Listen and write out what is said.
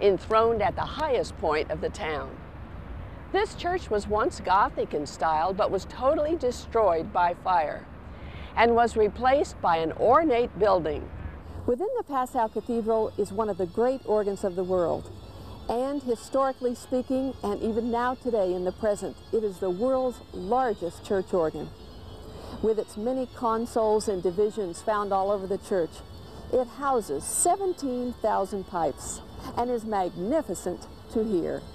enthroned at the highest point of the town. This church was once Gothic in style, but was totally destroyed by fire and was replaced by an ornate building. Within the Passau Cathedral is one of the great organs of the world. And historically speaking, and even now today in the present, it is the world's largest church organ. With its many consoles and divisions found all over the church, it houses 17,000 pipes and is magnificent to hear.